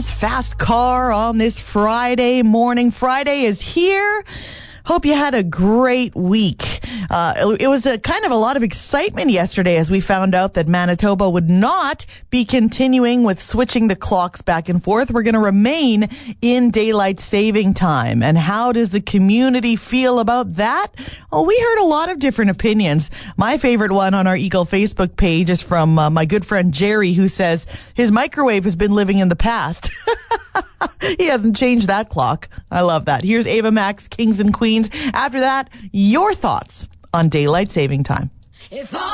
Tom's Fast Car on this Friday morning. Friday is here. Hope you had a great week. It was a kind of a lot of excitement yesterday as we found out that Manitoba would not be continuing with switching the clocks back and forth. We're going to remain in daylight saving time. And how does the community feel about that? Well, we heard a lot of different opinions. My favorite one on our Eagle Facebook page is from my good friend Jerry, who says his microwave has been living in the past. He hasn't changed that clock. I love that. Here's Ava Max, Kings and Queens. After that, your thoughts on daylight saving time.